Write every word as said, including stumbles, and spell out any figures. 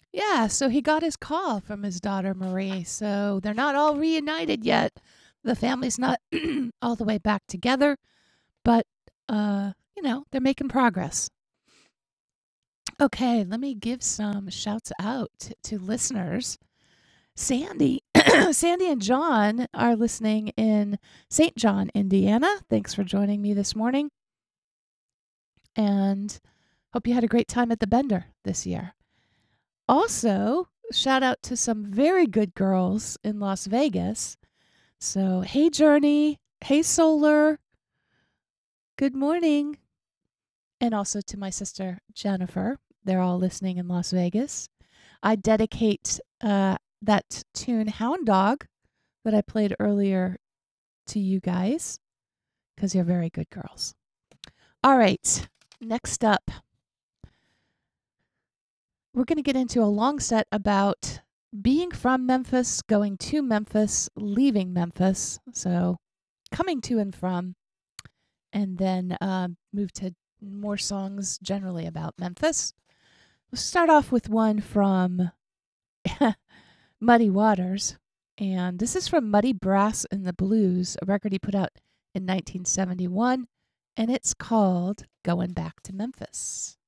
Yeah, so he got his call from his daughter Marie. So they're not all reunited yet. The family's not all the way back together, but uh, you know, they're making progress. Okay, let me give some shouts out to, to listeners. Sandy, Sandy and John are listening in Saint John, Indiana. Thanks for joining me this morning. And hope you had a great time at the Bender this year. Also, shout out to some very good girls in Las Vegas. So, hey, Journey. Hey, Solar. Good morning. And also to my sister, Jennifer. They're all listening in Las Vegas. I dedicate uh, that tune, Hound Dog, that I played earlier to you guys because you're very good girls. All right. Next up, we're going to get into a long set about being from Memphis, going to Memphis, leaving Memphis. So coming to and from, and then uh, move to more songs generally about Memphis. We'll start off with one from Muddy Waters. And this is from Muddy Brass and the Blues, a record he put out in nineteen seventy-one. And it's called Going Back to Memphis.